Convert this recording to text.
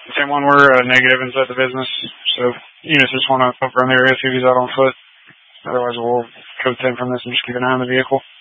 Same one, we're negative inside the business, so units just want to pump around the area, see if he's out on foot. Otherwise, we'll code 10 from this and just keep an eye on the vehicle.